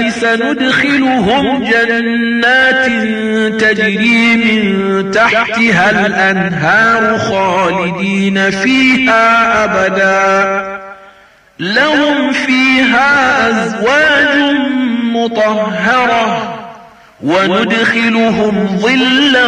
سندخلهم جنات تجري من تحتها الأنهار خالدين فيها أبدا لهم فيها أزواج مطهرة وندخلهم ظلا